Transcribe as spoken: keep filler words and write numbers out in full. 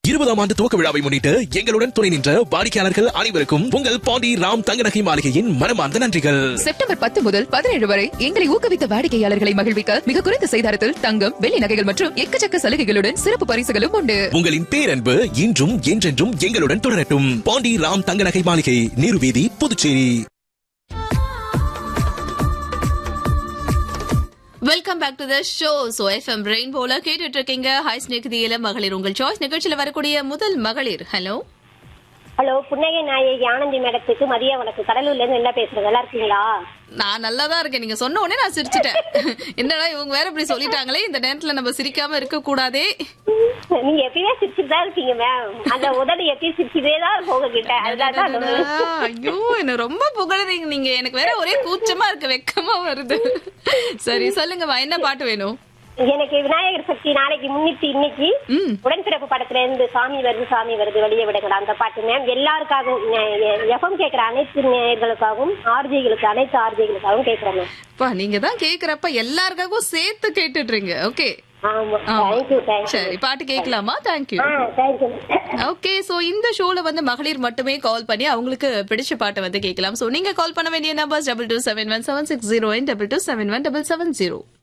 இருபதாம் ஆண்டு துவக்க விழாவை முன்னிட்டு எங்களுடன் துணை நின்ற வாடிக்கையாளர்கள் அனைவருக்கும் உங்கள் பாண்டி ராம் தங்க நகை மாளிகையின் மனமார்ந்த நன்றிகள். செப்டம்பர் பத்து முதல் பதினேழு வரை எங்களை ஊக்குவித்த வாடிக்கையாளர்களை மகிழ்விக்க மிக குறைந்த செய்தாரத்தில் தங்கம், வெள்ளி நகைகள் மற்றும் எக்கச்சக்க சலுகைகளுடன் சிறப்பு பரிசுகளும் உண்டு. உங்களின் பேரன்பு இன்றும் என்றென்றும் எங்களுடன் தொடரட்டும். பாண்டி ராம் தங்க நகை மாளிகை, நீருவீதி, Puducherry. Welcome back to the show. So FM ரெயின்போல கேட்டுட்டு இருக்கீங்க ஹாய் ஸ்நேகிதியில மகளிர் உங்கள் சாய்ஸ் நிகழ்ச்சியில வரக்கூடிய முதல் மகளிர். ஹலோ ஹலோ, புன்னகை நாயகி ஆனந்தி மேடத்துக்கு மதிய வணக்கம். கடலூர்ல இருந்து என்ன பேசுறது, நல்லா இருக்கீங்களா? நான் நல்லாதான் இருக்கேன். நீங்க சொன்ன உடனே நான் சிரிச்சிட்டேன். என்னடா இவங்க வேற இப்படி சொல்லிட்டாங்களே, இந்த நேரத்துல நம்ம சிரிக்காம இருக்க கூடாதே. நீங்க எப்பயுமே சிரிச்சுட்டு தான் இருக்கீங்க மேம். அந்த உதடு எப்பயும் சிரிச்சுட்டே தான் இருக்கும் உங்ககிட்ட. ஐயோ, என்ன ரொம்ப புகழறீங்க நீங்க. எனக்கு வேற ஒரே கூச்சமா இருக்கு, வெக்கமா வருது. சரி சொல்லுங்கம்மா, என்ன பாட்டு வேணும்? எனக்கு விநாயகர் சக்தி நாளைக்கு முன்னிட்டு இன்னைக்கு உடன்பிறப்பு படத்துல இருந்து சாமி வருது சாமி வருது வெளியே விடுங்கடா அந்த பாட்டு மேம். எல்லாருக்காகவும் எஃப்எம் கேட்கிற அனைத்து நேயர்களுக்காகவும் ஆர்ஜிகளுக்கு அனைத்து ஆர்ஜிகளுக்காகவும் கேட்கிறேன் மேம். நீங்க தான் கேக்குறப்ப எல்லாருக்காகவும் சேர்த்து கேட்டுடுறீங்க. ஓகே, சரி பாட்டு கேட்கலாமா? தேங்க்யூ. ஓகே, சோ இந்த ஷோல வந்து மகளிர் மட்டுமே கால் பண்ணி அவங்களுக்கு பிடிச்ச பாட்டை வந்து கேட்கலாம். சோ நீங்க கால் பண்ண வேண்டிய number double two seven one seven six zero double two seven one double seven zero.